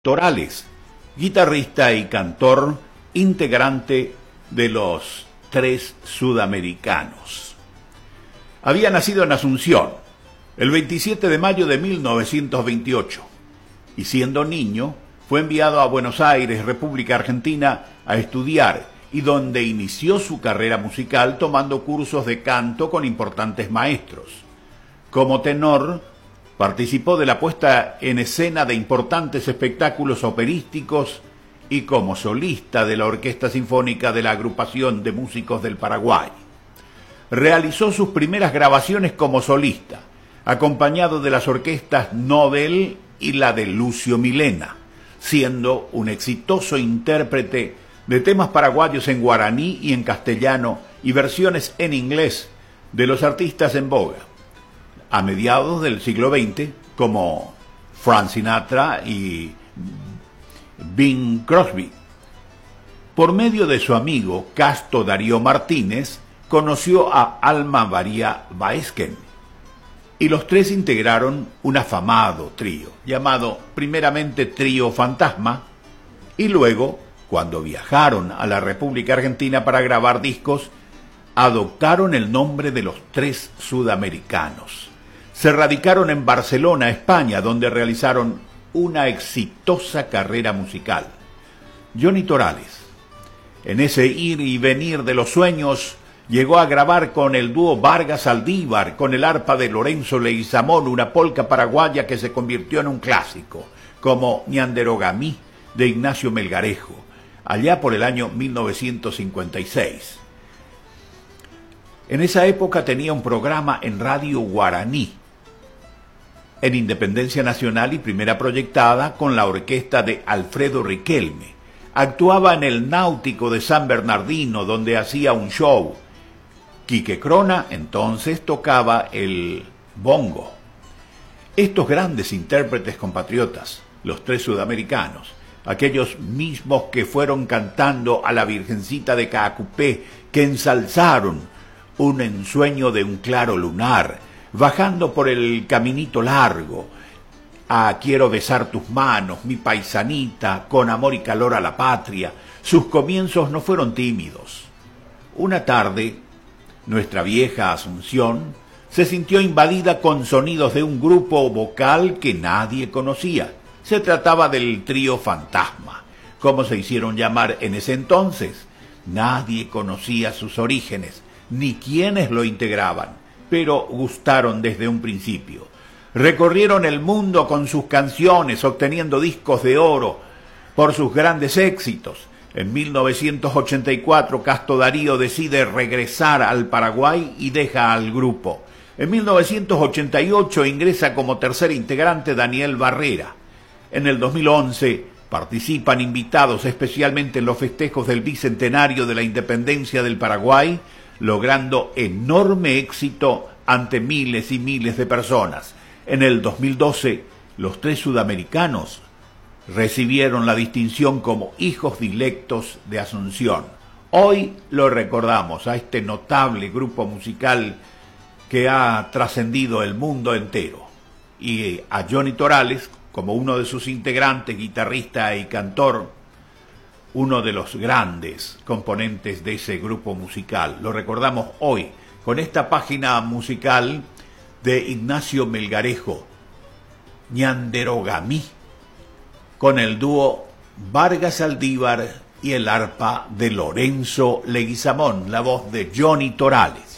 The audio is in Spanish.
Torales, guitarrista y cantor, integrante de los Tres Sudamericanos. Había nacido en Asunción el 27 de mayo de 1928 y siendo niño fue enviado a Buenos Aires, República Argentina, a estudiar y donde inició su carrera musical tomando cursos de canto con importantes maestros. Como tenor, participó de la puesta en escena de importantes espectáculos operísticos y como solista de la Orquesta Sinfónica de la Agrupación de Músicos del Paraguay. Realizó sus primeras grabaciones como solista, acompañado de las orquestas Nobel y la de Lucio Milena, siendo un exitoso intérprete de temas paraguayos en guaraní y en castellano y versiones en inglés de los artistas en boga a mediados del siglo XX, como Frank Sinatra y Bing Crosby. Por medio de su amigo Casto Darío Martínez, conoció a Alma María Baezken, y los tres integraron un afamado trío, llamado primeramente Trío Fantasma, y luego, cuando viajaron a la República Argentina para grabar discos, adoptaron el nombre de los Tres Sudamericanos. Se radicaron en Barcelona, España, donde realizaron una exitosa carrera musical. Johnny Torales, en ese ir y venir de los sueños, llegó a grabar con el dúo Vargas Aldívar, con el arpa de Lorenzo Leguizamón, una polca paraguaya que se convirtió en un clásico, como Ñanderogamí, de Ignacio Melgarejo, allá por el año 1956. En esa época tenía un programa en Radio Guaraní, en Independencia Nacional y primera proyectada con la orquesta de Alfredo Riquelme. Actuaba en el Náutico de San Bernardino, donde hacía un show. Quique Crona entonces tocaba el bongo. Estos grandes intérpretes compatriotas, los Tres Sudamericanos, aquellos mismos que fueron cantando a la Virgencita de Caacupé, que ensalzaron un ensueño de un claro lunar, bajando por el caminito largo, a Quiero besar tus manos, mi paisanita, con amor y calor a la patria. Sus comienzos no fueron tímidos. Una tarde, nuestra vieja Asunción se sintió invadida con sonidos de un grupo vocal que nadie conocía. Se trataba del Trío Fantasma, como se hicieron llamar en ese entonces. Nadie conocía sus orígenes, ni quienes lo integraban, pero gustaron desde un principio. Recorrieron el mundo con sus canciones, obteniendo discos de oro por sus grandes éxitos. En 1984, Casto Darío decide regresar al Paraguay y deja al grupo. En 1988 ingresa como tercer integrante Daniel Barrera. En el 2011 participan invitados especialmente en los festejos del bicentenario de la independencia del Paraguay, logrando enorme éxito ante miles y miles de personas. En el 2012, los Tres Sudamericanos recibieron la distinción como hijos dilectos de Asunción. Hoy lo recordamos a este notable grupo musical que ha trascendido el mundo entero, y a Johnny Torales como uno de sus integrantes, guitarrista y cantor, uno de los grandes componentes de ese grupo musical. Lo recordamos hoy con esta página musical de Ignacio Melgarejo, Ñanderogamí, con el dúo Vargas Aldívar y el arpa de Lorenzo Leguizamón, la voz de Johnny Torales.